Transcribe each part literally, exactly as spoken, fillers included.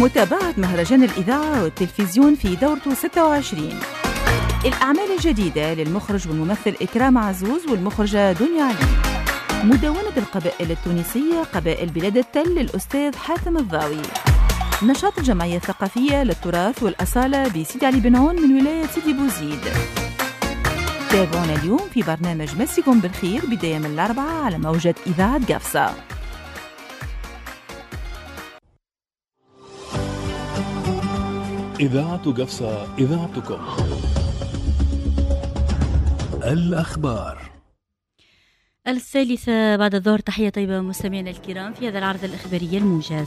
متابعة مهرجان الإذاعة والتلفزيون في دورته ستة وعشرين. الأعمال الجديدة للمخرج والممثل إكرام عزوز والمخرجة دنيا علي. مدونة القبائل التونسية قبائل بلاد التل للأستاذ حاتم الضاوي. نشاط الجمعية الثقافية للتراث والأصالة بسيدي علي بن عون من ولاية سيدي بوزيد. تابعونا اليوم في برنامج مسيكم بالخير بداية من الأربعة على موجة إذاعة قفصة. إذاعة قفصة، إذاعتكم. الأخبار الثالثة بعد الظهر. تحية طيبة مستمعينا الكرام في هذا العرض الإخباري الموجز.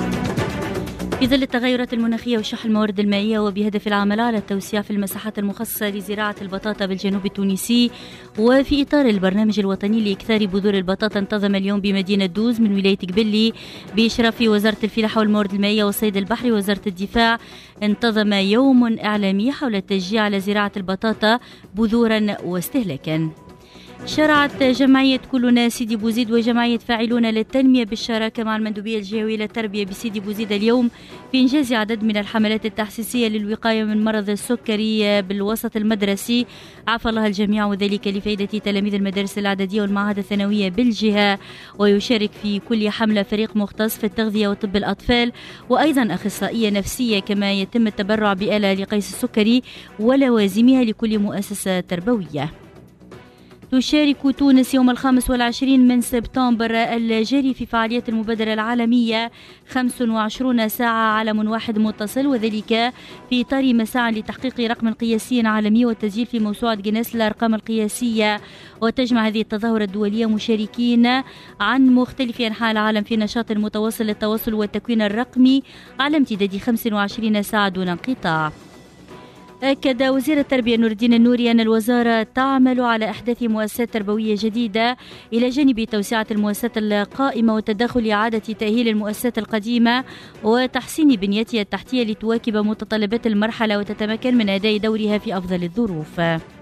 في ظل التغيرات المناخية وشح الموارد المائية وبهدف العمل على التوسيع في المساحات المخصصة لزراعة البطاطا بالجنوب التونسي، وفي إطار البرنامج الوطني لإكثار بذور البطاطا، انتظم اليوم بمدينة دوز من ولاية قبلي بإشراف وزارة الفلاحة والموارد المائية والصيد البحري ووزارة الدفاع، انتظم يوم إعلامي حول التشجيع على زراعة البطاطا بذورا واستهلاكا. شرعت جمعية كلنا سيدي بوزيد وجمعية فاعلون للتنمية بالشراكة مع المندوبية الجهوية للتربية بسيدي بوزيد اليوم في إنجاز عدد من الحملات التحسيسية للوقاية من مرض السكري بالوسط المدرسي، عفى الله الجميع، وذلك لفائدة تلاميذ المدارس الإعدادية والمعاهد الثانوية بالجهة. ويشارك في كل حملة فريق مختص في التغذية وطب الأطفال وأيضا أخصائية نفسية، كما يتم التبرع بآلة لقيس السكري ولوازمها لكل مؤسسة تربوية. تشارك تونس يوم الخامس والعشرين من سبتمبر الجاري في فعاليات المبادرة العالمية خمس وعشرين ساعة عالم واحد متصل، وذلك في إطار مساعي لتحقيق رقم قياسي عالمي والتسجيل في موسوعة جينيس للأرقام القياسية. وتجمع هذه التظاهرة الدولية مشاركين عن مختلف أنحاء العالم في نشاط متواصل للتواصل والتكوين الرقمي على امتداد خمس وعشرين ساعة دون انقطاع. أكد وزير التربية نور الدين النوري أن الوزارة تعمل على إحداث مؤسسات تربوية جديدة إلى جانب توسعة المؤسسات القائمة وتداخل إعادة تأهيل المؤسسات القديمة وتحسين بنيتها التحتية لتواكب متطلبات المرحلة وتتمكن من أداء دورها في أفضل الظروف.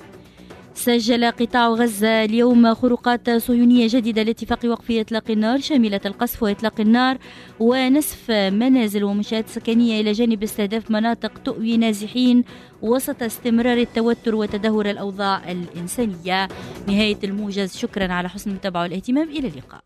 سجل قطاع غزة اليوم خروقات صهيونية جديدة لاتفاق وقف إطلاق النار شاملة القصف وإطلاق النار ونسف منازل ومنشآت سكنية إلى جانب استهداف مناطق تؤوي نازحين وسط استمرار التوتر وتدهور الأوضاع الإنسانية. نهاية الموجز، شكرا على حسن المتابعة والاهتمام، إلى اللقاء.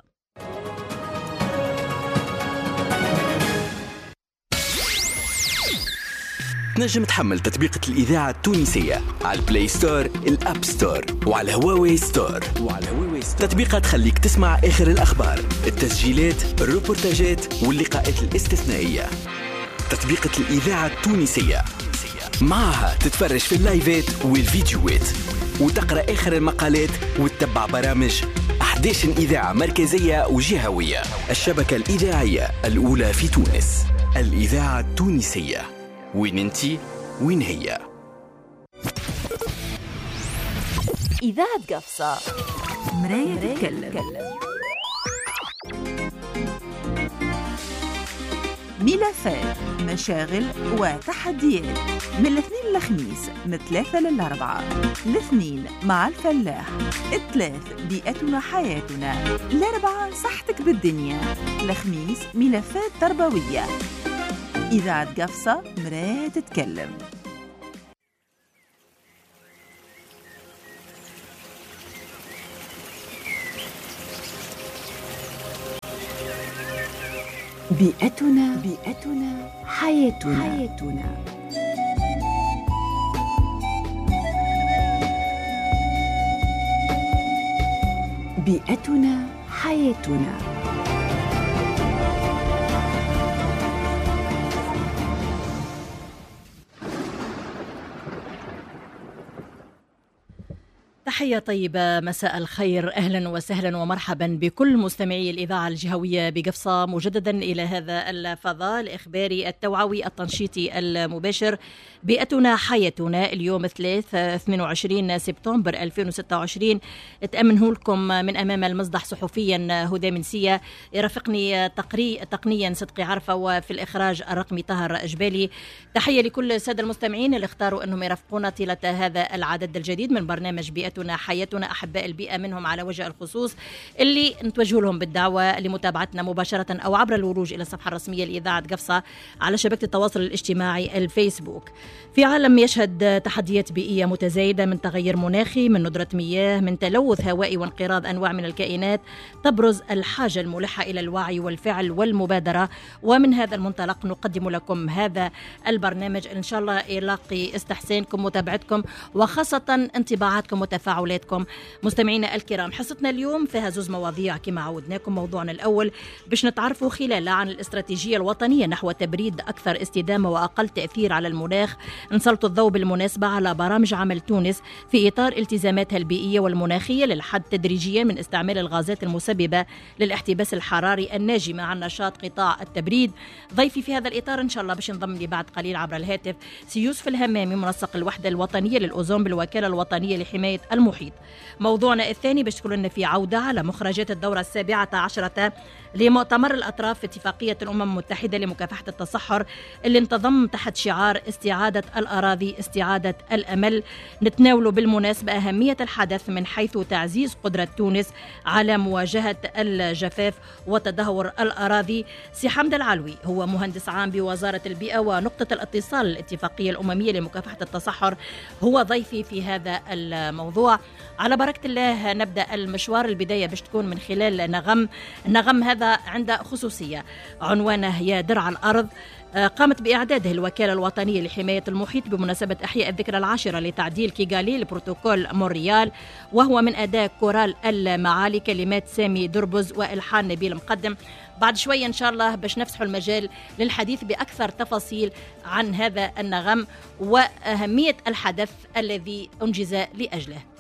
تنجم تحمل تطبيقة الإذاعة التونسية على البلاي ستور، الأب ستور، وعلى هواوي ستور. وعلى هواوي ستور تطبيقات تخليك تسمع آخر الأخبار، التسجيلات، الروبورتاجات واللقاءات الاستثنائية. تطبيقة الإذاعة التونسية معها تتفرج في اللايفات والفيديوهات وتقرأ آخر المقالات وتتبع برامج أحد عشر إذاعة مركزية وجهوية. الشبكة الإذاعية الأولى في تونس، الإذاعة التونسية. وين انتي؟ وين هي؟ إذاعة قفصة، مراية تتكلم. ملفات، مشاغل وتحديات، من الاثنين للخميس من ثلاثة للأربعة. الاثنين مع الفلاح، الثلاث بيئتنا حياتنا، الأربعة صحتك بالدنيا، الخميس ملفات تربوية. إذاعة قفصة، مراية تتكلم. بيئتنا بيئتنا حياتنا حياتنا. بيئتنا حياتنا. تحية طيبة، مساء الخير، أهلا وسهلا ومرحبا بكل مستمعي الإذاعة الجهوية بقفصة، مجددا إلى هذا الفضاء الإخباري التوعوي التنشيطي المباشر. بيئتنا حياتنا اليوم الثلاث اثنين وعشرين سبتمبر ألفين وستة وعشرين. تأمنه لكم من أمام المصدح صحفيا هدى منسية، يرافقني تقري تقنيا صدقي عرفة، وفي الإخراج الرقمي طاهر أجبالي. تحية لكل السادة المستمعين اللي اختاروا أنهم يرافقونا طيلة هذا العدد الجديد من برنامج بيئتنا بيوتنا حياتنا أحباء البيئة منهم على وجه الخصوص، اللي نتوجه لهم بالدعوة لمتابعتنا مباشرة أو عبر الوروج إلى الصفحة الرسمية لإذاعة قفصة على شبكة التواصل الاجتماعي الفيسبوك. في عالم يشهد تحديات بيئية متزايدة من تغير مناخي، من ندرة مياه، من تلوث هوائي وانقراض أنواع من الكائنات، تبرز الحاجة الملحة إلى الوعي والفعل والمبادرة. ومن هذا المنطلق نقدم لكم هذا البرنامج، إن شاء الله يلاقي استحسانكم ومتابعتكم وخاصة انطباعاتكم وتفاعلاتكم. مستمعينا الكرام، حصتنا اليوم فيها زوز مواضيع كما عودناكم. موضوعنا الأول باش نتعرفوا خلالها عن الاستراتيجية الوطنية نحو تبريد أكثر استدامة وأقل تأثير على المناخ. نسلط الضوء بالمناسبة على برامج عمل تونس في إطار التزاماتها البيئية والمناخية للحد تدريجيا من استعمال الغازات المسببة للاحتباس الحراري الناجمة عن نشاط قطاع التبريد. ضيفي في هذا الإطار إن شاء الله باش ينضم لي بعد قليل عبر الهاتف سي يوسف الهمامي، منسق الوحدة الوطنية للأوزون بالوكالة الوطنية لحماية المحيط. موضوعنا الثاني باش تكون لنا في عودة على مخرجات الدورة السابعة عشرة لمؤتمر الأطراف في اتفاقية الأمم المتحدة لمكافحة التصحر اللي انتظم تحت شعار استعادة الأراضي استعادة الأمل. نتناول بالمناسبة أهمية الحدث من حيث تعزيز قدرة تونس على مواجهة الجفاف وتدهور الأراضي. سي حمد العلوي هو مهندس عام بوزارة البيئة ونقطة الاتصال الاتفاقية الأممية لمكافحة التصحر، هو ضيفي في هذا الموضوع. على بركة الله نبدأ المشوار. البداية باش تكون من خلال نغم. النغم هذا عنده خصوصية، عنوانه يا درع الأرض. قامت بإعداده الوكالة الوطنية لحماية المحيط بمناسبة إحياء الذكرى العاشرة لتعديل كيغالي لبروتوكول مونريال، وهو من أداء كورال المعالي، كلمات سامي دربز وإلحان نبيل مقدم. بعد شوية إن شاء الله باش نفسحوا المجال للحديث بأكثر تفاصيل عن هذا النغم وأهمية الحدث الذي أنجز لأجله.